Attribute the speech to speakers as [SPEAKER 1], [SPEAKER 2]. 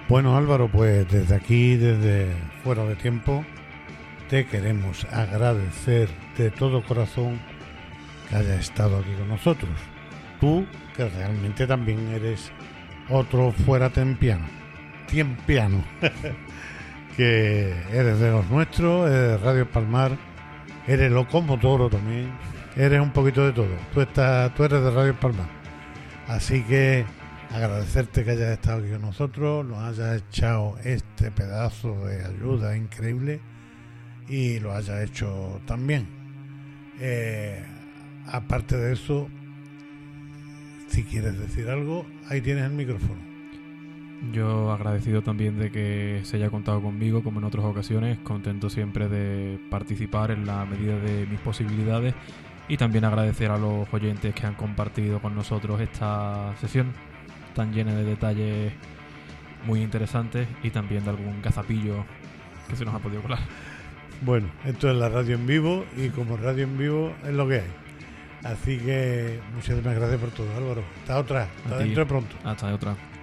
[SPEAKER 1] Bueno, Álvaro, pues desde aquí, desde Fuera de Tiempo, te queremos agradecer de todo corazón que hayas estado aquí con nosotros. Tú, que realmente también eres otro fuera tiempiano, que eres de los nuestros, eres de Radio Palmar, eres locomotoro también, eres un poquito de todo. Tú eres de Radio Palmar. Así que agradecerte que hayas estado aquí con nosotros, nos hayas echado este pedazo de ayuda increíble y lo hayas hecho también. Aparte de eso, si quieres decir algo, ahí tienes el micrófono.
[SPEAKER 2] Yo agradecido también de que se haya contado conmigo, como en otras ocasiones, contento siempre de participar en la medida de mis posibilidades y también agradecer a los oyentes que han compartido con nosotros esta sesión tan llena de detalles muy interesantes y también de algún gazapillo que se nos ha podido colar.
[SPEAKER 1] Bueno, esto es la radio en vivo y como radio en vivo es lo que hay. Así que muchísimas gracias por todo, Álvaro. Hasta otra, hasta dentro de pronto.
[SPEAKER 2] Hasta otra.